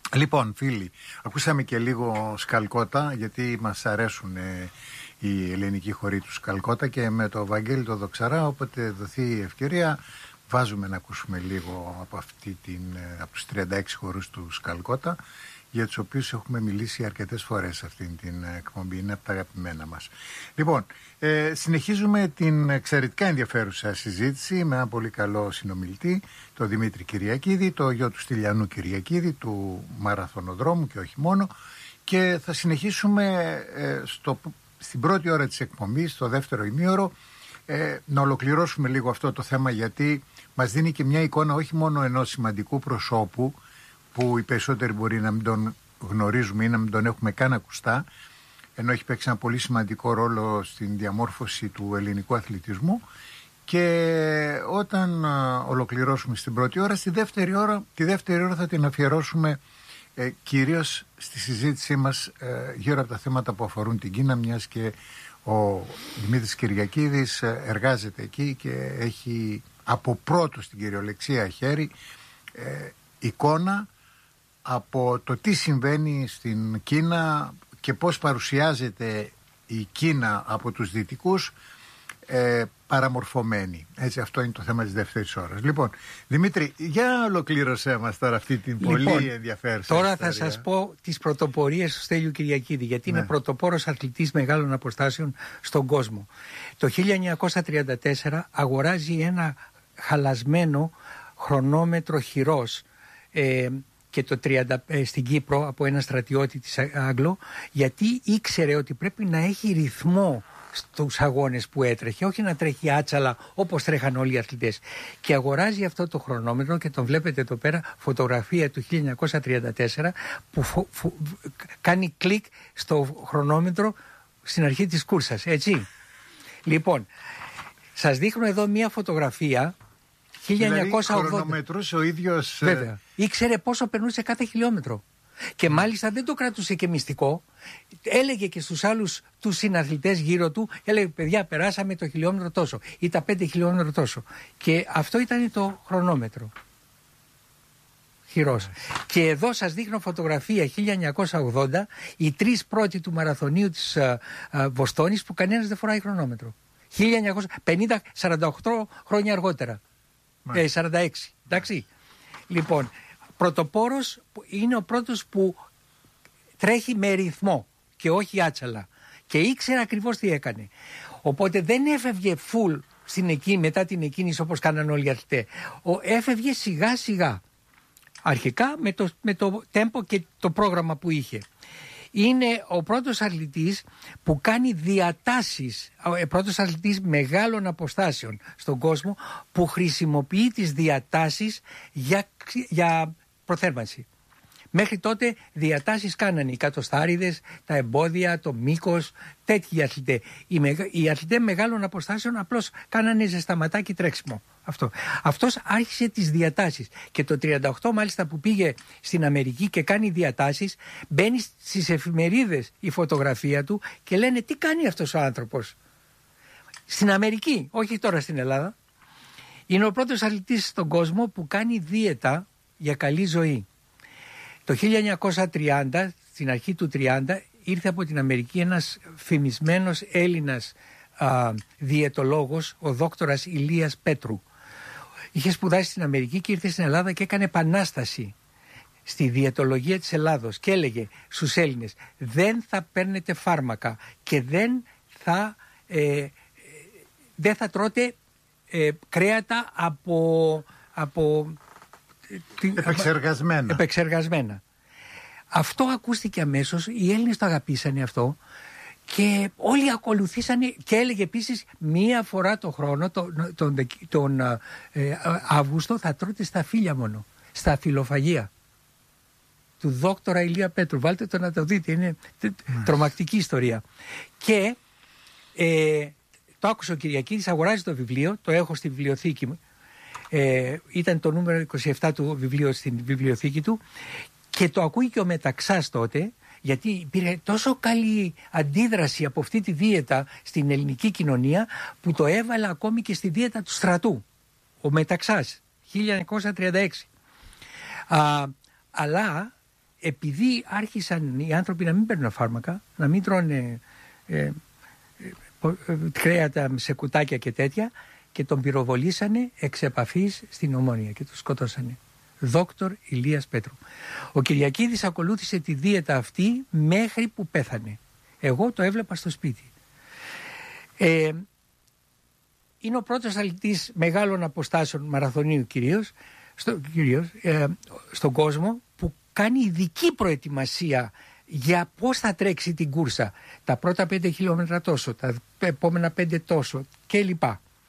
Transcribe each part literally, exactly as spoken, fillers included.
Λοιπόν, φίλοι, ακούσαμε και λίγο Σκαλκότα, γιατί μας αρέσουν ε, οι ελληνικοί χοροί του Σκαλκότα, και με το Βαγγέλη το Δοξαρά, όποτε δοθεί η ευκαιρία, βάζουμε να ακούσουμε λίγο από, αυτή την, από τους τριάντα έξι χορούς του Σκαλκότα, για τους οποίους έχουμε μιλήσει αρκετές φορές σε αυτήν την εκπομπή. Είναι από τα αγαπημένα μας. Λοιπόν, ε, συνεχίζουμε την εξαιρετικά ενδιαφέρουσα συζήτηση με ένα πολύ καλό συνομιλητή, τον Δημήτρη Κυριακίδη, το γιο του Στυλιανού Κυριακίδη, του μαραθωνοδρόμου και όχι μόνο, και θα συνεχίσουμε ε, στο, στην πρώτη ώρα της εκπομπής, στο δεύτερο ημίωρο, ε, να ολοκληρώσουμε λίγο αυτό το θέμα, γιατί μας δίνει και μια εικόνα όχι μόνο ενός σημαντικού προσώπου, που οι περισσότεροι μπορεί να μην τον γνωρίζουμε ή να μην τον έχουμε καν ακουστά, ενώ έχει παίξει ένα πολύ σημαντικό ρόλο στην διαμόρφωση του ελληνικού αθλητισμού. Και όταν α, ολοκληρώσουμε στην πρώτη ώρα, στη δεύτερη ώρα, τη δεύτερη ώρα θα την αφιερώσουμε ε, κυρίως στη συζήτησή μας ε, γύρω από τα θέματα που αφορούν την Κίνα, μιας και ο Δημήτρης Κυριακίδης ε, εργάζεται εκεί και έχει από πρώτο στην κυριολεξία χέρι ε, εικόνα από το τι συμβαίνει στην Κίνα και πώς παρουσιάζεται η Κίνα από τους δυτικούς ε, παραμορφωμένη. Έτσι, αυτό είναι το θέμα της δεύτερης ώρας. Λοιπόν, Δημήτρη, για ολοκλήρωσέ μας τώρα αυτή την λοιπόν, πολύ ενδιαφέρουσα τώρα ιστορία. θα σας πω τις πρωτοπορίες του Στέλιου Κυριακίδη, γιατί ναι. είναι πρωτοπόρος αθλητής μεγάλων αποστάσεων στον κόσμο. Το χίλια εννιακόσια τριάντα τέσσερα αγοράζει ένα χαλασμένο χρονόμετρο χειρός ε, και το τριάντα ε, στην Κύπρο από ένα στρατιώτη της Άγγλο, γιατί ήξερε ότι πρέπει να έχει ρυθμό στους αγώνες που έτρεχε, όχι να τρέχει άτσαλα όπως τρέχαν όλοι οι αθλητές. Και αγοράζει αυτό το χρονόμετρο και τον βλέπετε εδώ πέρα, φωτογραφία του χίλια εννιακόσια τριάντα τέσσερα, που φο, φο, κάνει κλικ στο χρονόμετρο στην αρχή της κούρσας, έτσι. Λοιπόν, σας δείχνω εδώ μία φωτογραφία χίλια εννιακόσια ογδόντα. Δηλαδή χρονομετρούσε ο ίδιος. Βέβαια. Ήξερε πόσο περνούσε κάθε χιλιόμετρο. Και μάλιστα δεν το κρατούσε και μυστικό. Έλεγε και στους άλλους τους συναθλητές γύρω του, έλεγε παιδιά περάσαμε το χιλιόμετρο τόσο ή τα πέντε χιλιόμετρο τόσο. Και αυτό ήταν το χρονόμετρο. Χειρός. Και εδώ σας δείχνω φωτογραφία χίλια εννιακόσια ογδόντα, οι τρεις πρώτοι του μαραθωνίου της α, α, Βοστόνης, που κανένας δεν φοράει χρονόμετρο. χίλια εννιακόσια πενήντα, σαράντα οκτώ χρόνια αργότερα. Ε, σαράντα έξι. Εντάξει. Λοιπόν, πρωτοπόρος είναι ο πρώτος που τρέχει με ρυθμό και όχι άτσαλα. Και ήξερε ακριβώς τι έκανε. Οπότε δεν έφευγε full στην εκεί, μετά την εκκίνηση όπως κάνανε όλοι οι αθλητές. Έφευγε σιγά σιγά. Αρχικά με το, με το τέμπο και το πρόγραμμα που είχε. Είναι ο πρώτος αθλητής που κάνει διατάσεις, ο πρώτος αθλητής μεγάλων αποστάσεων στον κόσμο που χρησιμοποιεί τις διατάσεις για, για προθέρμανση. Μέχρι τότε διατάσεις κάνανε οι κατοστάριδες, τα εμπόδια, το μήκος, τέτοιοι αθλητές. Οι, μεγα, οι αθλητές μεγάλων αποστάσεων απλώς κάνανε ζεσταματάκι τρέξιμο. Αυτό. Αυτός άρχισε τις διατάσεις και το τριάντα οκτώ μάλιστα που πήγε στην Αμερική και κάνει διατάσεις, μπαίνει στις εφημερίδες η φωτογραφία του και λένε τι κάνει αυτός ο άνθρωπος. Στην Αμερική, όχι τώρα στην Ελλάδα. Είναι ο πρώτος αθλητής στον κόσμο που κάνει δίαιτα για καλή ζωή. Το χίλια εννιακόσια τριάντα, στην αρχή του τριάντα, ήρθε από την Αμερική ένας φημισμένος Έλληνας α, διαιτολόγος, ο δόκτορας Ηλίας Πέτρου. Είχε σπουδάσει στην Αμερική και ήρθε στην Ελλάδα και έκανε επανάσταση στη διαιτολογία της Ελλάδος και έλεγε στους Έλληνες δεν θα παίρνετε φάρμακα και δεν θα, ε, δεν θα τρώτε ε, κρέατα από... από Επεξεργασμένα. Επεξεργασμένα. Αυτό ακούστηκε αμέσως, οι Έλληνες το αγαπήσανε αυτό και όλοι ακολουθήσανε και έλεγε επίσης μία φορά το χρόνο, τον, τον, τον ε, Αύγουστο θα τρώτε στα φύλλα μόνο, στα φυλλοφαγία του δόκτορα Ηλία Πέτρου. Βάλτε το να το δείτε, είναι mm. τρομακτική ιστορία. Και ε, το άκουσε ο Κυριακίδης, αγοράζει το βιβλίο, το έχω στη βιβλιοθήκη μου. Ε, ήταν το νούμερο είκοσι επτά του βιβλίου στην βιβλιοθήκη του και το ακούει και ο Μεταξάς τότε, γιατί πήρε τόσο καλή αντίδραση από αυτή τη δίαιτα στην ελληνική κοινωνία που το έβαλε ακόμη και στη δίαιτα του στρατού, ο Μεταξάς, χίλια εννιακόσια τριάντα έξι. Α, αλλά επειδή άρχισαν οι άνθρωποι να μην παίρνουν φάρμακα, να μην τρώνε ε, ε, ε, κρέατα σε κουτάκια και τέτοια, και τον πυροβολήσανε εξ επαφής στην Ομόνια και τον σκοτώσανε. Δόκτωρ Ηλίας Πέτρου. Ο Κυριακίδης ακολούθησε τη δίαιτα αυτή μέχρι που πέθανε. Εγώ το έβλεπα στο σπίτι. Ε, είναι ο πρώτος αθλητής μεγάλων αποστάσεων, μαραθωνίου κυρίως, στο, κυρίως ε, στον κόσμο, που κάνει ειδική προετοιμασία για πώς θα τρέξει την κούρσα. Τα πρώτα πέντε χιλιόμετρα τόσο, τα επόμενα πέντε τόσο κλπ.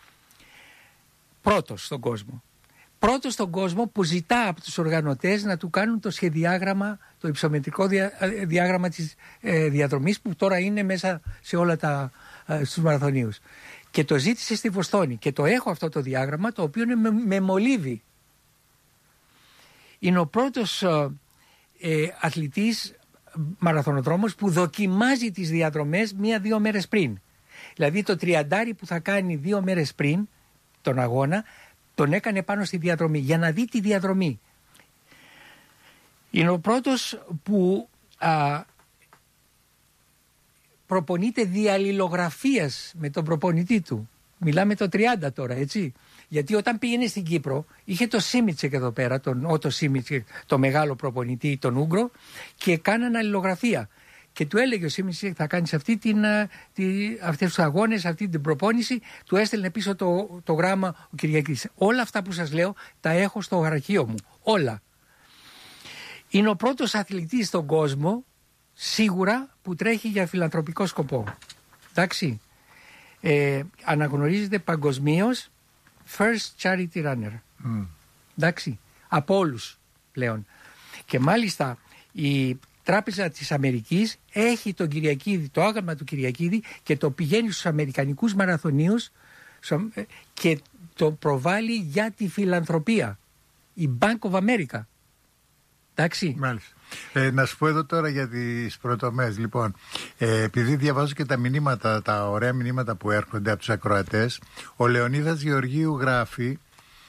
Πρώτος στον κόσμο. Πρώτος στον κόσμο που ζητά από τους οργανωτές να του κάνουν το σχεδιάγραμμα, το υψομετρικό δια, διάγραμμα της ε, διαδρομής, που τώρα είναι μέσα σε όλα τα ε, στους μαραθωνίους. Και το ζήτησε στη Βοστόνη και το έχω αυτό το διάγραμμα, το οποίο είναι με, με μολύβι. Είναι ο πρώτος ε, ε, αθλητής μαραθωνοδρόμος που δοκιμάζει τις διαδρομές μία-δύο μέρες πριν. Δηλαδή το τριαντάρι που θα κάνει δύο μέρες πριν τον αγώνα, τον έκανε πάνω στη διαδρομή για να δει τη διαδρομή. Είναι ο πρώτος που α, προπονείται διαλληλογραφίας με τον προπονητή του. Μιλάμε το τριάντα τώρα, έτσι. Γιατί όταν πήγαινε στην Κύπρο, είχε το Σίμιτσεκ εδώ πέρα, τον Ότο Σίμιτσεκ, το μεγάλο προπονητή, τον Ούγκρο, και κάναν αλληλογραφία. Και του έλεγε ο Σίμιτσεκ, θα κάνεις αυτή την, τη, αυτές τους αγώνες, αυτή την προπόνηση. Του έστελνε πίσω το, το γράμμα ο Κυριακής. Όλα αυτά που σας λέω τα έχω στο γραφείο μου. Όλα. Είναι ο πρώτος αθλητής στον κόσμο, σίγουρα, που τρέχει για φιλανθρωπικό σκοπό. Εντάξει. Ε, αναγνωρίζεται παγκοσμίως first charity runner. Mm. Εντάξει. Από όλους πλέον. Και μάλιστα η Τράπεζα της Αμερικής έχει τον Κυριακίδη, το άγαλμα του Κυριακίδη, και το πηγαίνει στους αμερικανικούς μαραθωνίους και το προβάλλει για τη φιλανθρωπία. Η Bank of America. Εντάξει. Μάλιστα. Ε, να σου πω εδώ τώρα για τις πρωτομές. Λοιπόν, ε, επειδή διαβάζω και τα μηνύματα, τα ωραία μηνύματα που έρχονται από τους ακροατές, ο Λεωνίδας Γεωργίου γράφει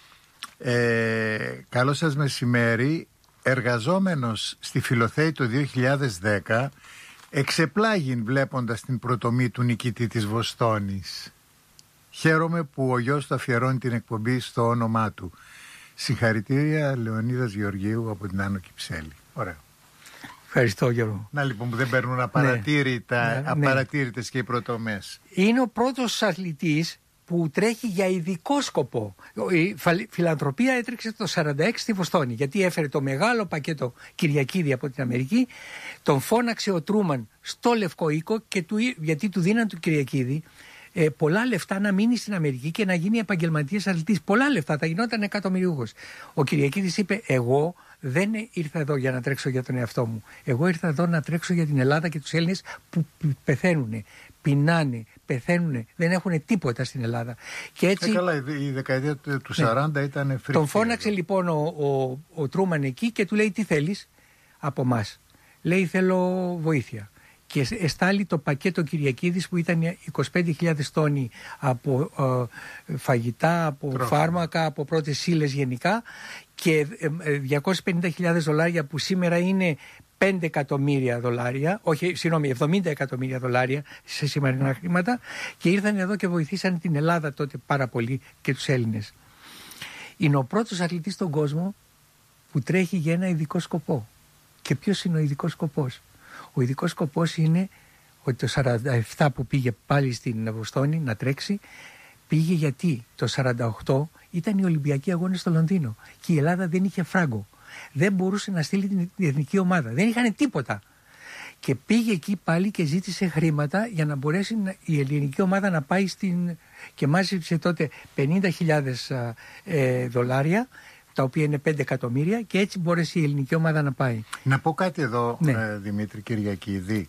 ε, «Καλό σας μεσημέρι. Εργαζόμενος στη Φιλοθέη το δύο χιλιάδες δέκα, εξεπλάγην βλέποντας την πρωτομή του νικητή της Βοστόνης. Χαίρομαι που ο γιος του αφιερώνει την εκπομπή στο όνομά του. Συγχαρητήρια, Λεωνίδας Γεωργίου από την Άνω Κυψέλη». Ωραία. Ευχαριστώ, Γιώργο. Να λοιπόν που δεν παίρνουν απαρατήρητα, ναι, ναι, απαρατήρητες ναι. και οι πρωτομές. Είναι ο πρώτος αθλητής που τρέχει για ειδικό σκοπό. Η φιλανθρωπία έτρεξε το σαράντα έξι στη Βοστόνη, γιατί έφερε το μεγάλο πακέτο Κυριακίδη από την Αμερική, τον φώναξε ο Τρούμαν στο Λευκό Οίκο, και του, γιατί του δίναν του Κυριακίδη ε, πολλά λεφτά να μείνει στην Αμερική και να γίνει επαγγελματίας αθλητής. Πολλά λεφτά, θα γινόταν εκατομμυριούχος. Ο Κυριακίδης είπε, εγώ δεν ήρθα εδώ για να τρέξω για τον εαυτό μου. Εγώ ήρθα εδώ να τρέξω για την Ελλάδα και τους Έλληνες που πεθαίνουν, πεινάνε, πεθαίνουν, δεν έχουν τίποτα στην Ελλάδα. Και έτσι, ε, καλά, η δεκαετία του σαράντα ναι. ήταν φρικτή. Τον φώναξε λοιπόν ο, ο, ο Τρούμαν εκεί και του λέει, τι θέλεις από μας? Λέει, θέλω βοήθεια. Και εστάλει το πακέτο Κυριακίδης που ήταν είκοσι πέντε χιλιάδες τόνοι από ε, φαγητά, από Τρόφι. φάρμακα, από πρώτες ύλες γενικά, και ε, διακόσιες πενήντα χιλιάδες δολάρια που σήμερα είναι πέντε εκατομμύρια δολάρια, όχι, συγγνώμη, εβδομήντα εκατομμύρια δολάρια σε σημερινά χρήματα, και ήρθαν εδώ και βοηθήσαν την Ελλάδα τότε πάρα πολύ και τους Έλληνες. Είναι ο πρώτος αθλητής στον κόσμο που τρέχει για ένα ειδικό σκοπό. Και ποιος είναι ο ειδικός σκοπός? Ο ειδικός σκοπός είναι ότι το σαράντα επτά που πήγε πάλι στην Βοστόνη να τρέξει, πήγε γιατί το σαράντα οκτώ ήταν οι Ολυμπιακοί Αγώνες στο Λονδίνο και η Ελλάδα δεν είχε φράγκο. Δεν μπορούσε να στείλει την εθνική ομάδα. Δεν είχαν τίποτα. Και πήγε εκεί πάλι και ζήτησε χρήματα για να μπορέσει η ελληνική ομάδα να πάει στην... και μάζεψε τότε πενήντα χιλιάδες ε, δολάρια, τα οποία είναι πέντε εκατομμύρια, και έτσι μπόρεσε η ελληνική ομάδα να πάει. Να πω κάτι εδώ, ναι. ε, Δημήτρη Κυριακίδη.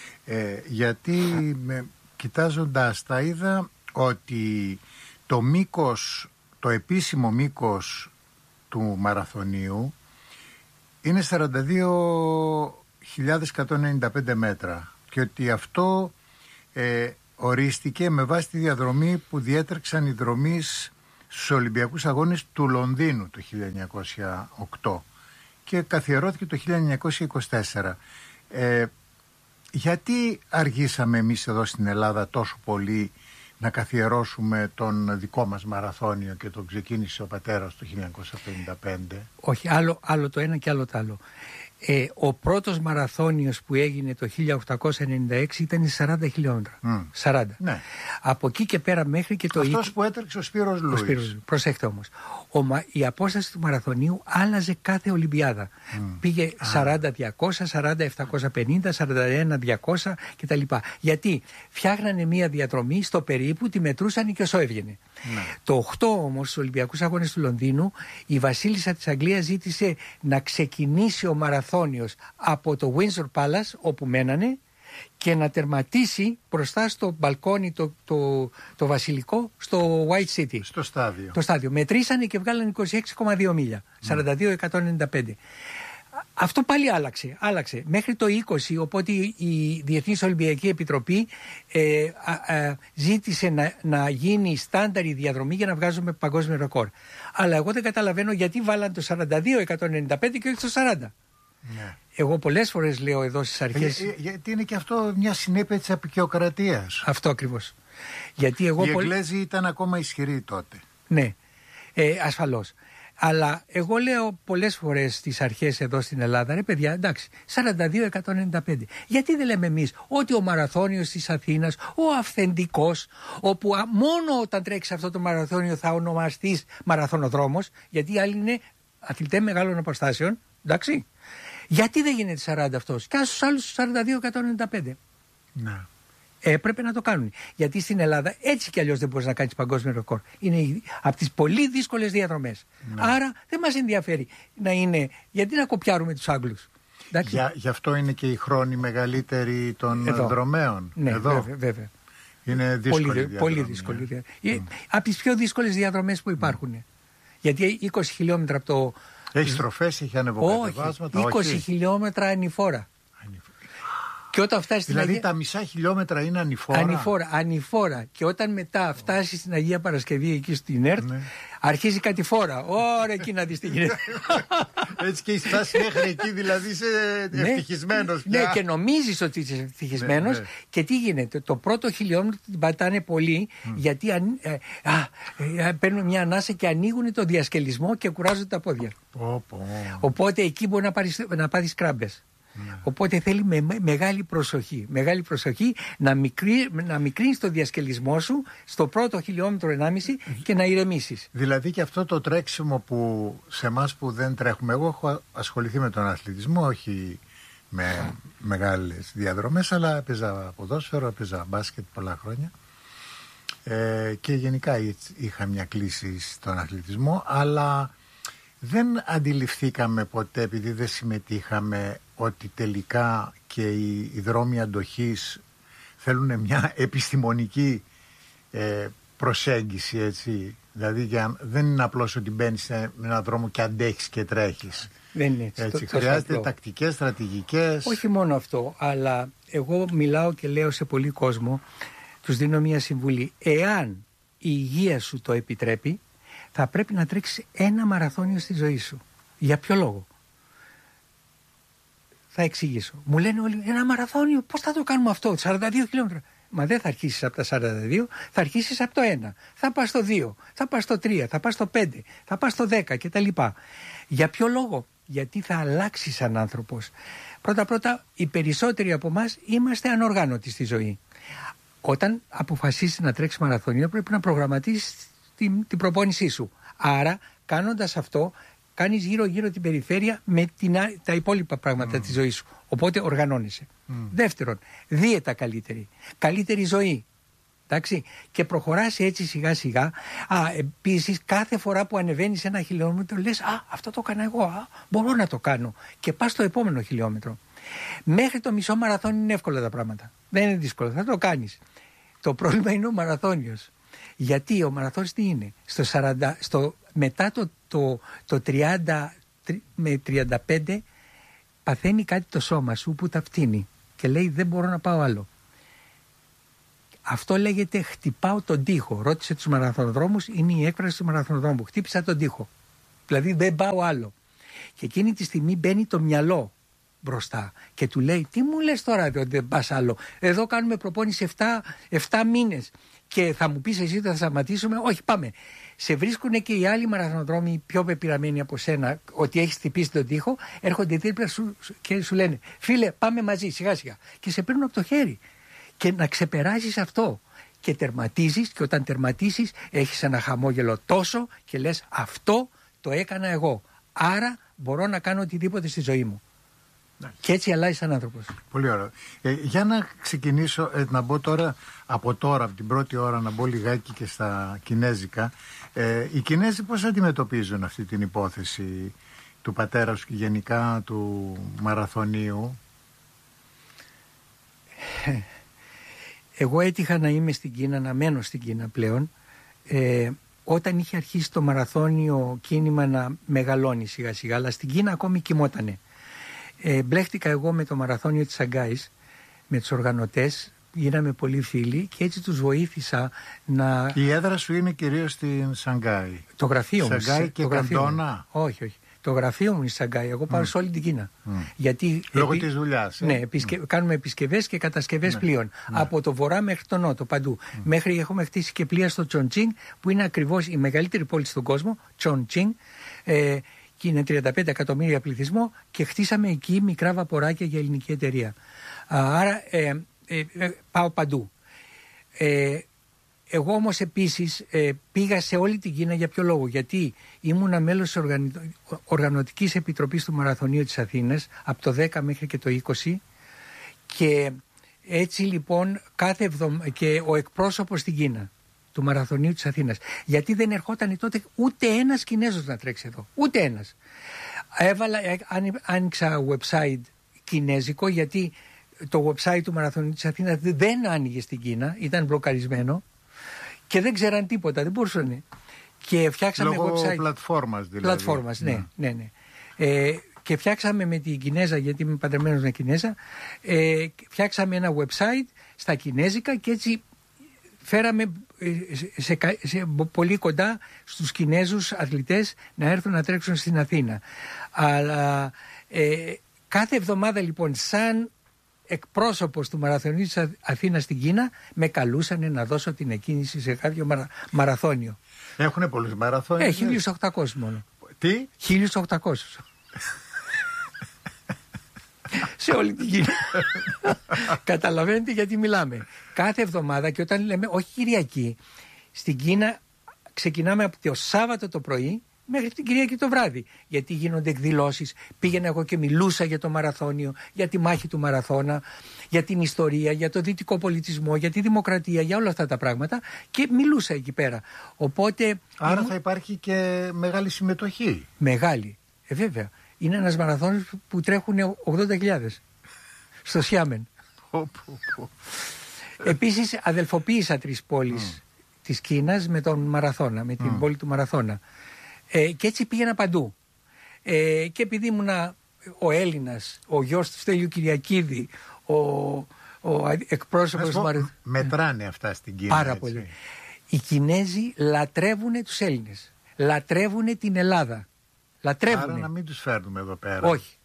Ε, γιατί με, κοιτάζοντας τα είδα ότι το μήκος, το επίσημο μήκος του μαραθωνίου είναι σαράντα δύο χιλιάδες εκατόν ενενήντα πέντε μέτρα, και ότι αυτό ε, ορίστηκε με βάση τη διαδρομή που διέτρεξαν οι δρομείς στους Ολυμπιακούς Αγώνες του Λονδίνου το χίλια εννιακόσια οκτώ, και καθιερώθηκε το χίλια εννιακόσια είκοσι τέσσερα. Ε, γιατί αργήσαμε εμείς εδώ στην Ελλάδα τόσο πολύ να καθιερώσουμε τον δικό μας μαραθώνιο και τον ξεκίνησε ο πατέρας το χίλια εννιακόσια πενήντα πέντε? Όχι, άλλο, άλλο το ένα και άλλο το άλλο. Ε, ο πρώτος μαραθώνιος που έγινε το χίλια οκτακόσια ενενήντα έξι ήταν σαράντα χιλιόμετρα. Mm. σαράντα. Ναι. Από εκεί και πέρα μέχρι και το... Αυτός είκοσι... που έτρεξε ο Σπύρος Λούις. Ο Σπύρος, προσέχτε όμως. Ο, η απόσταση του μαραθωνίου άλλαζε κάθε Ολυμπιάδα. Mm. Πήγε σαράντα διακόσια, σαράντα επτακόσια πενήντα, σαράντα ένα διακόσια κτλ. Γιατί φτιάχνανε μία διαδρομή στο περίπου, τη μετρούσαν και όσο έβγαινε. Ναι. Το οκτώ όμως στους Ολυμπιακούς Αγώνες του Λονδίνου η βασίλισσα της Αγγλίας ζήτησε να ξεκινήσει ο μαραθώνιος από το Windsor Palace όπου μένανε και να τερματίσει μπροστά στο μπαλκόνι το, το, το βασιλικό στο White City. Στο στάδιο. Το στάδιο. Μετρήσανε και βγάλανε είκοσι έξι κόμμα δύο μίλια. σαράντα δύο εκατόν ενενήντα πέντε. Αυτό πάλι άλλαξε, άλλαξε. Μέχρι το είκοσι, οπότε η Διεθνής Ολυμπιακή Επιτροπή ε, α, α, ζήτησε να, να γίνει στάνταρη διαδρομή για να βγάζουμε παγκόσμιο ρεκόρ. Αλλά εγώ δεν καταλαβαίνω γιατί βάλαν το σαράντα δύο εκατόν ενενήντα πέντε και όχι το σαράντα. Ναι. Εγώ πολλές φορές λέω εδώ στις αρχές... Για, γιατί είναι και αυτό μια συνέπεια της αποικιοκρατίας. Αυτό ακριβώς. Γιατί εγώ Οι πολλ... Εγγλέζοι ήταν ακόμα ισχυροί τότε. Ναι, ε, ασφαλώς. Αλλά εγώ λέω πολλές φορές στις αρχές εδώ στην Ελλάδα, ρε παιδιά, εντάξει, σαράντα δύο εκατόν ενενήντα πέντε. Γιατί δεν λέμε εμείς ότι ο μαραθώνιος της Αθήνας, ο αυθεντικός, όπου μόνο όταν τρέξεις αυτό το μαραθώνιο θα ονομαστείς μαραθωνοδρόμος, γιατί οι άλλοι είναι αθλητές μεγάλων αποστάσεων, εντάξει. Γιατί δεν γίνεται σαράντα αυτός, και στους άλλους σαράντα δύο εκατόν ενενήντα πέντε. Ναι. Έπρεπε να το κάνουν. Γιατί στην Ελλάδα έτσι κι αλλιώς δεν μπορείς να κάνεις παγκόσμιο ρεκόρ. Είναι από τις πολύ δύσκολες διαδρομές. Ναι. Άρα δεν μας ενδιαφέρει να είναι. Γιατί να κοπιάρουμε τους Άγγλους. Για, γι' αυτό είναι και η χρόνη μεγαλύτερη των εδώ. δρομέων. Ναι, εδώ. βέβαια, βέβαια. Είναι δύσκολη πολύ, διαδρομή. Πολύ δύσκολη διαδρομή. Mm. Από τις πιο δύσκολες διαδρομές που υπάρχουν. Mm. Γιατί είκοσι χιλιόμετρα από το. Έχει στροφές, έχει ανεβοκατεβάσματα. Όχι, είκοσι χιλιόμετρα ανηφόρα. Και όταν φτάσει δηλαδή στην Αγία... τα μισά χιλιόμετρα είναι ανηφόρα. Ανηφόρα, ανηφόρα. Και όταν μετά φτάσει στην Αγία Παρασκευή εκεί στην ΕΡΤ, ναι. αρχίζει κάτι φόρα. Ωραία, εκεί να δεις τι γίνεται. Έτσι και έχει φτάσει μέχρι εκεί, δηλαδή είσαι ευτυχισμένος πια. Ναι, και νομίζεις ότι είσαι ευτυχισμένος. Ναι, ναι. Και τι γίνεται, το πρώτο χιλιόμετρο την πατάνε πολύ, mm. γιατί ε, α, ε, παίρνουν μια ανάσα και ανοίγουν το διασκελισμό και κουράζουν τα πόδια. Oh, oh. Οπότε εκεί μπορεί να πάρεις, να πάρεις κράμπες. Ναι. Οπότε θέλει με, με, μεγάλη προσοχή, μεγάλη προσοχή να, μικρύ, να μικρύνεις το διασκελισμό σου στο πρώτο χιλιόμετρο ενάμιση και να ηρεμήσεις. Δηλαδή και αυτό το τρέξιμο που σε εμάς που δεν τρέχουμε, εγώ έχω ασχοληθεί με τον αθλητισμό, όχι με μεγάλες διαδρομές, αλλά έπαιζα ποδόσφαιρο, έπαιζα μπάσκετ πολλά χρόνια ε, και γενικά είχα μια κλίση στον αθλητισμό, αλλά δεν αντιληφθήκαμε ποτέ, επειδή δεν συμμετείχαμε, ότι τελικά και οι, οι δρόμοι αντοχής θέλουν μια επιστημονική ε, προσέγγιση, έτσι. Δηλαδή για, δεν είναι απλώς ότι μπαίνεις σε έναν δρόμο και αντέχεις και τρέχεις. Δεν είναι έτσι. έτσι το, χρειάζεται το τακτικές, στρατηγικές. Όχι μόνο αυτό, αλλά εγώ μιλάω και λέω σε πολύ κόσμο, τους δίνω μια συμβουλή. Εάν η υγεία σου το επιτρέπει, θα πρέπει να τρέξεις ένα μαραθώνιο στη ζωή σου. Για ποιο λόγο? Θα εξηγήσω. Μου λένε όλοι, ένα μαραθώνιο, πώς θα το κάνουμε αυτό, σαράντα δύο χιλιόμετρα. Μα δεν θα αρχίσεις από τα σαράντα δύο, θα αρχίσεις από το ένα. Θα πας στο δύο, θα πας στο τρία, θα πας στο πέντε, θα πας στο δέκα κτλ. Για ποιο λόγο? Γιατί θα αλλάξεις σαν άνθρωπος. Πρώτα-πρώτα, οι περισσότεροι από εμάς είμαστε ανοργάνωτοι στη ζωή. Όταν αποφασίσεις να τρέξεις μαραθώνιο, πρέπει να προγραμματίσεις την, την προπόνησή σου. Άρα, κάνοντας αυτό, κάνεις γύρω-γύρω την περιφέρεια με την, τα υπόλοιπα πράγματα mm. της ζωής σου. Οπότε οργανώνεσαι. Mm. Δεύτερον, δίαιτα καλύτερη. Καλύτερη ζωή. Εντάξει. Και προχωράς έτσι σιγά-σιγά. Α, επίσης, κάθε φορά που ανεβαίνεις ένα χιλιόμετρο, λες, α, αυτό το έκανα εγώ. Α, μπορώ να το κάνω. Και πας στο επόμενο χιλιόμετρο. Μέχρι το μισό μαραθώνιο είναι εύκολα τα πράγματα. Δεν είναι δύσκολο. Θα το κάνεις. Το πρόβλημα είναι ο μαραθώνιος. Γιατί ο μαραθώνιος τι είναι? Στο σαράντα, στο, μετά το, το, το τριάντα με τριάντα πέντε παθαίνει κάτι το σώμα σου που τα φτύνει και λέει δεν μπορώ να πάω άλλο. Αυτό λέγεται χτυπάω τον τοίχο. Ρώτησε τους μαραθωνοδρόμους, είναι η έκφραση του μαραθωνοδρόμου. Χτύπησα τον τοίχο. Δηλαδή δεν πάω άλλο. Και εκείνη τη στιγμή μπαίνει το μυαλό μπροστά και του λέει, τι μου λες τώρα ότι δεν πας άλλο, εδώ κάνουμε προπόνηση επτά μήνες και θα μου πεις εσύ ότι θα σταματήσουμε. Όχι, πάμε. Σε βρίσκουν και οι άλλοι μαραθωνοδρόμοι πιο πεπειραμένοι από σένα, ότι έχεις χτυπήσει τον τοίχο, έρχονται δίπλα σου και σου λένε, φίλε, πάμε μαζί, σιγά σιγά. Και σε παίρνουν από το χέρι. Και να ξεπεράσεις αυτό. Και τερματίζεις, και όταν τερματίσεις έχεις ένα χαμόγελο τόσο και λες, αυτό το έκανα εγώ. Άρα μπορώ να κάνω οτιδήποτε στη ζωή μου. Και έτσι αλλάζει σαν άνθρωπος. Πολύ ωραίο. Ε, για να ξεκινήσω, ε, να μπω τώρα από τώρα, από την πρώτη ώρα, να μπω λιγάκι και στα κινέζικα. Ε, οι Κινέζοι πώς αντιμετωπίζουν αυτή την υπόθεση του πατέρα σου και γενικά του μαραθωνίου? Εγώ έτυχα να είμαι στην Κίνα, να μένω στην Κίνα πλέον, ε, όταν είχε αρχίσει το μαραθώνιο κίνημα να μεγαλώνει σιγά σιγά, αλλά στην Κίνα ακόμη κοιμότανε. Ε, μπλέχτηκα εγώ με το μαραθώνιο της Σαγκάης, με τους οργανωτές, γίναμε πολύ φίλοι και έτσι τους βοήθησα να... Η έδρα σου είναι κυρίως στην Σαγκάη. Το γραφείο μου. Σαγκάη και Καντόνα. Όχι, όχι. Το γραφείο μου είναι στη Σαγκάη. Εγώ πάω mm. σε όλη την Κίνα. Mm. Γιατί, λόγω επί... της δουλειάς. Ε? Ναι, επισκε... mm. κάνουμε επισκευές και κατασκευές mm. πλοίων. Mm. Από το βορρά μέχρι το νότο, παντού. Mm. Μέχρι έχουμε χτίσει και πλοία στο Τσοντσίνγκ, που είναι ακριβώς η μεγαλύτερη πόλη στον κόσμο. Τσοντσίνγκ. Ε, και είναι τριάντα πέντε εκατομμύρια πληθυσμό και χτίσαμε εκεί μικρά βαποράκια για ελληνική εταιρεία. Άρα ε, ε, ε, πάω παντού. Ε, εγώ όμως επίσης ε, πήγα σε όλη την Κίνα για ποιο λόγο? Γιατί ήμουνα μέλος της οργανω... Οργανωτικής Επιτροπής του Μαραθωνίου της Αθήνας από το δέκα μέχρι και το είκοσι και έτσι λοιπόν κάθε εβδομα... και ο εκπρόσωπος στην Κίνα του Μαραθωνίου της Αθήνας. Γιατί δεν ερχόταν τότε ούτε ένας Κινέζος να τρέξει εδώ. Ούτε ένας. Έβαλα, άνοιξα website κινέζικο, γιατί το website του Μαραθωνίου της Αθήνας δεν άνοιγε στην Κίνα, ήταν μπλοκαρισμένο και δεν ξέραν τίποτα, δεν μπορούσαν. Και φτιάξαμε λόγω website. πλατφόρμας δηλαδή. Πλατφόρμας, ναι, ναι, ναι. ναι. Ε, και φτιάξαμε με την Κινέζα, γιατί είμαι παντρεμένος με Κινέζα, ε, φτιάξαμε ένα website στα κινέζικα και έτσι φέραμε σε, σε, σε, πολύ κοντά στους Κινέζους αθλητές να έρθουν να τρέξουν στην Αθήνα. Αλλά ε, κάθε εβδομάδα λοιπόν σαν εκπρόσωπος του Μαραθωνίου της Αθήνας στην Κίνα με καλούσαν να δώσω την εκκίνηση σε κάποιο μαρα, μαραθώνιο. Έχουνε πολλούς μαραθώνιους? Ε, χίλιους οκτακόσιους μόνο. Τι? χίλιους οκτακόσιους. Σε όλη την Κίνα. Καταλαβαίνετε γιατί μιλάμε. Κάθε εβδομάδα, και όταν λέμε όχι Κυριακή, στην Κίνα ξεκινάμε από το Σάββατο το πρωί μέχρι την Κυριακή το βράδυ. Γιατί γίνονται εκδηλώσεις. Πήγαινα εγώ και μιλούσα για το μαραθώνιο, για τη μάχη του μαραθώνα, για την ιστορία, για το δυτικό πολιτισμό, για τη δημοκρατία, για όλα αυτά τα πράγματα και μιλούσα εκεί πέρα. Οπότε, άρα ήμουν... θα υπάρχει και μεγάλη συμμετοχή. Μεγάλη, ε, βέβαια. Είναι ένας μαραθώνιος που τρέχουν ογδόντα χιλιάδες στο Σιάμεν. Επίσης αδελφοποίησα τρεις πόλεις mm. της Κίνας με τον Μαραθώνα, με την mm. πόλη του Μαραθώνα. Ε, και έτσι πήγαινα παντού. Ε, και επειδή ήμουνα ο Έλληνας, ο γιος του Στέλιου Κυριακίδη, ο, ο εκπρόσωπος του Μαραθώνα. Μετράνε αυτά στην Κίνα. Πάρα έτσι. πολύ. Οι Κινέζοι λατρεύουν τους Έλληνες. Λατρεύουν την Ελλάδα. Λατρεύουνε. Άρα να μην τους φέρνουμε εδώ πέρα. Όχι.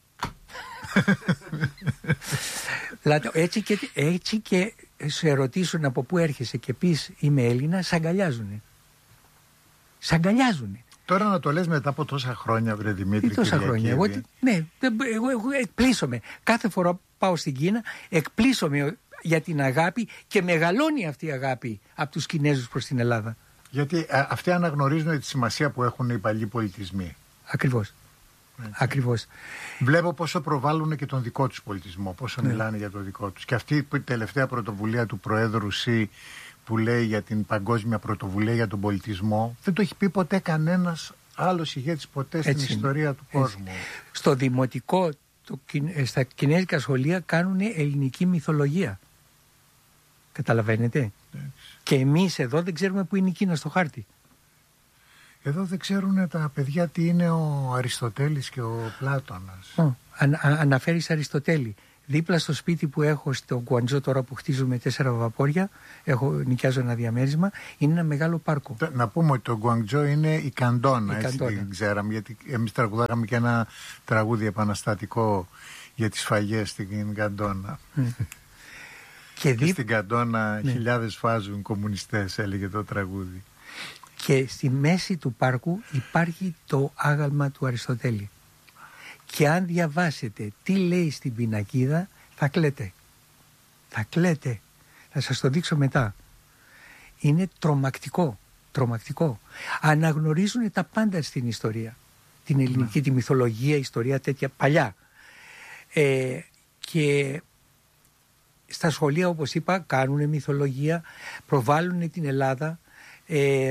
έτσι, και, έτσι και σε ρωτήσουν από πού έρχεσαι και πεις είμαι Έλληνα, σ' αγκαλιάζουνε. Σ' αγκαλιάζουνε. Τώρα να το λες μετά από τόσα χρόνια, βρε Δημήτρη. Τόσα χρόνια. Εγώ, ναι, εγώ, εγώ εκπλήσωμαι. Κάθε φορά πάω στην Κίνα, εκπλήσωμαι για την αγάπη και μεγαλώνει αυτή η αγάπη από τους Κινέζους προς την Ελλάδα. Γιατί α, αυτοί αναγνωρίζουν τη σημασία που έχουν οι παλιοί πολιτισμοί. Ακριβώς. Ακριβώς. Βλέπω πόσο προβάλλουν και τον δικό τους πολιτισμό, πόσο ναι. μιλάνε για το δικό τους. Και αυτή η τελευταία πρωτοβουλία του Προέδρου Σι που λέει για την παγκόσμια πρωτοβουλία για τον πολιτισμό, δεν το έχει πει ποτέ κανένας άλλος ηγέτης ποτέ στην Έτσι ιστορία είναι. του κόσμου. Έτσι. Στο δημοτικό, το, στα κινέζικα σχολεία κάνουν ελληνική μυθολογία. Καταλαβαίνετε. Έτσι. Και εμείς εδώ δεν ξέρουμε που είναι η Κίνα στο χάρτη. Εδώ δεν ξέρουν τα παιδιά τι είναι ο Αριστοτέλης και ο Πλάτωνας. Oh, αν, αν, αναφέρεις Αριστοτέλη. Δίπλα στο σπίτι που έχω στο Γκουαντζό τώρα που χτίζουμε τέσσερα βαπόρια, έχω, νοικιάζω ένα διαμέρισμα, είναι ένα μεγάλο πάρκο. Να πούμε ότι το Γκουαντζό είναι η Καντόνα, η έτσι Καντόνα. Δεν ξέραμε, γιατί εμείς τραγουδάγαμε και ένα τραγούδι επαναστατικό για τις σφαγές στην Καντόνα. Mm. και, δι... και στην Καντόνα ναι. χιλιάδες φάζουν κομμουνιστές, έλεγε το τραγούδι. Και στη μέση του πάρκου υπάρχει το άγαλμα του Αριστοτέλη. Και αν διαβάσετε τι λέει στην πινακίδα, θα κλαίτε. Θα κλαίτε. Θα σας το δείξω μετά. Είναι τρομακτικό. Τρομακτικό. Αναγνωρίζουν τα πάντα στην ιστορία. Την ελληνική, τη μυθολογία, ιστορία τέτοια παλιά. Ε, και στα σχολεία, όπως είπα, κάνουν μυθολογία, προβάλλουν την Ελλάδα ε,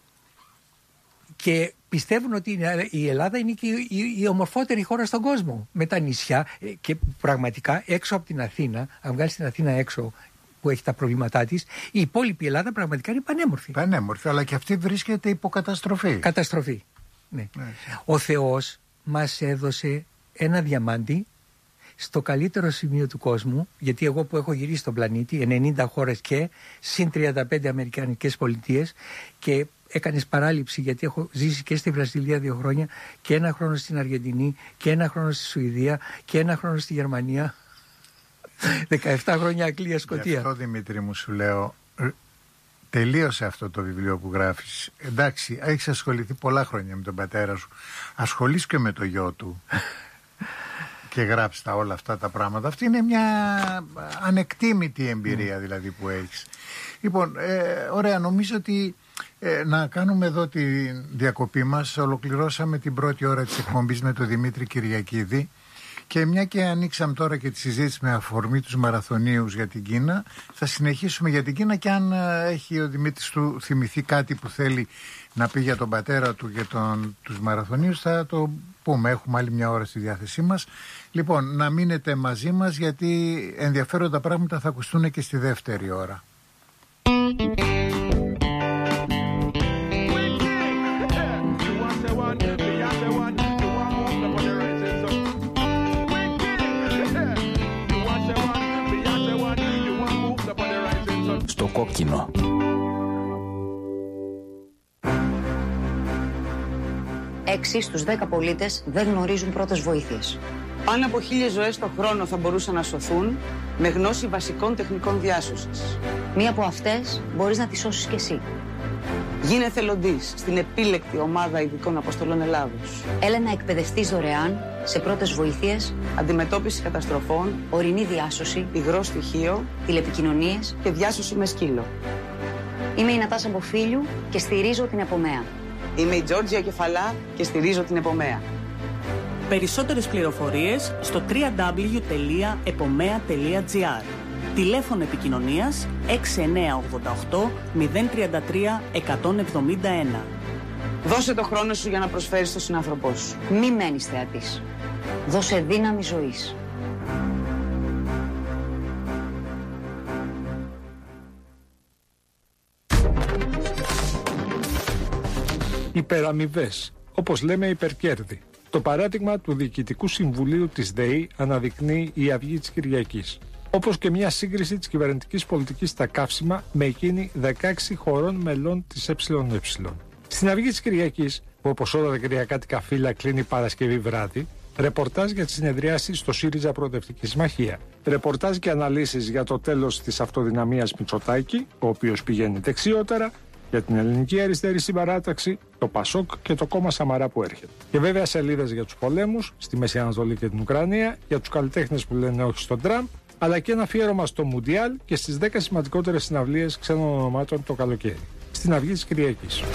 και πιστεύουν ότι η Ελλάδα είναι και η, η ομορφότερη χώρα στον κόσμο. Με τα νησιά και πραγματικά έξω από την Αθήνα, αν βγάλεις την Αθήνα έξω που έχει τα προβλήματά της, η υπόλοιπη Ελλάδα πραγματικά είναι πανέμορφη. Πανέμορφη, αλλά και αυτή βρίσκεται υπό καταστροφή. Καταστροφή, ναι. ναι. Ο Θεός μας έδωσε ένα διαμάντι στο καλύτερο σημείο του κόσμου, γιατί εγώ που έχω γυρίσει στον πλανήτη, ενενήντα χώρες και συν τριάντα πέντε αμερικανικές πολιτείες, και έκανες παράληψη γιατί έχω ζήσει και στη Βραζιλία δύο χρόνια και ένα χρόνο στην Αργεντινή και ένα χρόνο στη Σουηδία και ένα χρόνο στη Γερμανία. δεκαεπτά χρόνια Αγγλία, Σκωτία. Γι' αυτό, Δημήτρη μου, σου λέω, τελείωσε αυτό το βιβλίο που γράφεις. Εντάξει, έχεις ασχοληθεί πολλά χρόνια με τον πατέρα σου. Ασχολείς και με το γιο του. Και γράψει τα όλα αυτά τα πράγματα. Αυτή είναι μια ανεκτήμητη εμπειρία δηλαδή που έχεις. Λοιπόν, ε, ωραία, νομίζω ότι ε, να κάνουμε εδώ τη διακοπή μας. Ολοκληρώσαμε την πρώτη ώρα της εκπομπής με τον Δημήτρη Κυριακίδη και μια και ανοίξαμε τώρα και τη συζήτηση με αφορμή τους μαραθωνίους για την Κίνα, θα συνεχίσουμε για την Κίνα και αν ε, έχει ο Δημήτρης του θυμηθεί κάτι που θέλει να πει για τον πατέρα του και τον, τους μαραθωνίους, θα το πούμε. Έχουμε άλλη μια ώρα στη διάθεσή μας. Λοιπόν, να μείνετε μαζί μας γιατί ενδιαφέροντα πράγματα θα ακουστούν και στη δεύτερη ώρα. Στο κόκκινο. Έξι στους δέκα πολίτες δεν γνωρίζουν πρώτες βοήθειες. Πάνω από χίλιες ζωές το χρόνο θα μπορούσαν να σωθούν με γνώση βασικών τεχνικών διάσωσης. Μία από αυτές μπορείς να τη σώσεις κι εσύ. Γίνε εθελοντής στην επίλεκτη ομάδα ειδικών αποστολών Ελλάδος. Έλα να εκπαιδευτείς δωρεάν σε πρώτες βοήθειες, αντιμετώπιση καταστροφών, ορεινή διάσωση, υγρό στοιχείο, τηλεπικοινωνίες και διάσωση με σκύλο. Είμαι η Νατάσα Μποφίλιου και στηρίζω την Επομέα. Είμαι η Τζόρτζια Κεφαλά και στηρίζω την Επομέα. Περισσότερες πληροφορίες στο double-u double-u double-u τελεία επομέα τελεία τζι άρ. Τηλέφωνο επικοινωνίας έξι εννιά οκτώ οκτώ μηδέν τρία τρία εκατόν εβδομήντα ένα. Δώσε το χρόνο σου για να προσφέρεις στον συνάνθρωπό σου. Μη μένεις θεατής. Δώσε δύναμη ζωής. Υπεραμοιβές, όπως λέμε υπερκέρδη. Το παράδειγμα του Διοικητικού Συμβουλίου της ΔΕΗ αναδεικνύει η Αυγή της Κυριακής. Όπως και μια σύγκριση της κυβερνητικής πολιτικής στα καύσιμα με εκείνη δεκαέξι χωρών μελών της ΕΕ. Στην Αυγή της Κυριακής, που όπως όλα τα κυριακάτικα φύλλα κλείνει Παρασκευή βράδυ, ρεπορτάζ για τις συνεδριάσεις στο ΣΥΡΙΖΑ Προοδευτική Συμμαχία. Ρεπορτάζ και αναλύσεις για το τέλος της αυτοδυναμίας Μητσοτάκη, ο οποίος πηγαίνει δεξιότερα, για την ελληνική αριστερή συμπαράταξη, το ΠΑΣΟΚ και το κόμμα Σαμαρά που έρχεται. Και βέβαια σελίδες για τους πολέμους στη Μέση Ανατολή και την Ουκρανία, για τους καλλιτέχνες που λένε όχι στον Τραμπ, αλλά και ένα αφιέρωμα στο Μουντιάλ και στις δέκα σημαντικότερες συναυλίες ξένων ονομάτων το καλοκαίρι. Στην Αυγή της Κυριακής.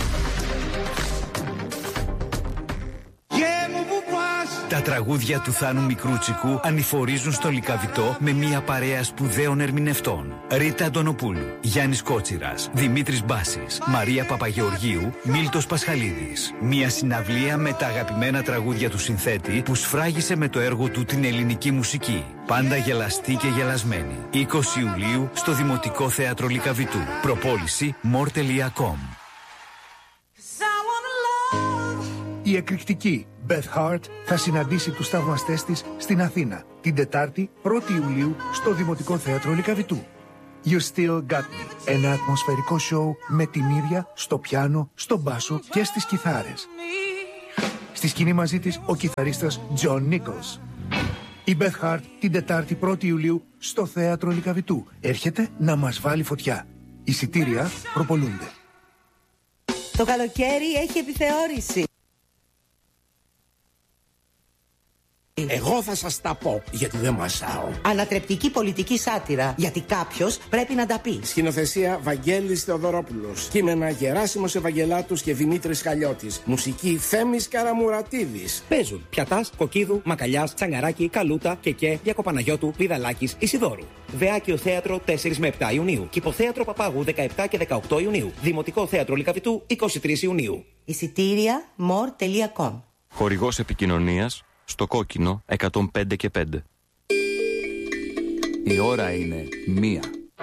Τα τραγούδια του Θάνου Μικρούτσικου ανηφορίζουν στο Λυκαβητό με μια παρέα σπουδαίων ερμηνευτών. Ρίτα Αντωνοπούλου, Γιάννης Κότσιρας, Δημήτρης Μπάσης, Μαρία Παπαγεωργίου, Μίλτος Πασχαλίδης. Μια συναυλία με τα αγαπημένα τραγούδια του συνθέτη που σφράγισε με το έργο του την ελληνική μουσική. Πάντα γελαστή και γελασμένη. είκοσι Ιουλίου στο Δημοτικό Θέατρο Λυκαβητού. Προπόληση more τελεία com. Η εκρηκτική Beth Hart θα συναντήσει τους θαυμαστές της στην Αθήνα την Τετάρτη πρώτη Ιουλίου στο Δημοτικό Θέατρο Λυκαβητού. You Still Got Me, ένα ατμοσφαιρικό σοου με την ίδια στο πιάνο, στο μπάσο και στις κιθάρες. Στη σκηνή μαζί της ο κιθαρίστας John Nichols. Η Beth Hart την Τετάρτη πρώτη Ιουλίου στο Θέατρο Λυκαβητού. Έρχεται να μας βάλει φωτιά. Εισιτήρια προπολούνται. Το καλοκαίρι έχει επιθεώρηση. Εγώ θα σας τα πω, γιατί δεν μασάω. Ανατρεπτική πολιτική σάτυρα, γιατί κάποιος πρέπει να τα πει. Σκηνοθεσία Βαγγέλης Θεοδωρόπουλος. Κείμενα Γεράσιμος Ευαγγελάτους και Δημήτρης Χαλιώτης. Μουσική Θέμης Καραμουρατίδης. Παίζουν Πιατάς, Κοκκίδου, Μακαλιάς, Τσαγκαράκη, Καλούτα, Κεκέ, Διακοπαναγιώτου, Πηδαλάκης, Ισιδώρου. Βεάκιο Θέατρο τέσσερα με επτά Ιουνίου. Κηποθέατρο Παπάγου δεκαεπτά και δεκαοκτώ Ιουνίου. Δημοτικό Θέατρο Λυκαβητού είκοσι τρεις Ιουνίου. Εισιτήρια more τελεία com. Χορηγός επικοινωνίας στο κόκκινο εκατόν πέντε και πέντε. Η ώρα είναι μία.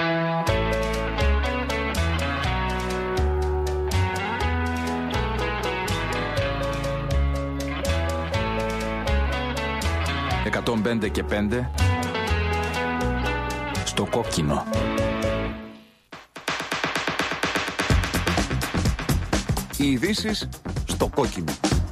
εκατόν πέντε και πέντε στο κόκκινο. Οι ειδήσεις στο κόκκινο.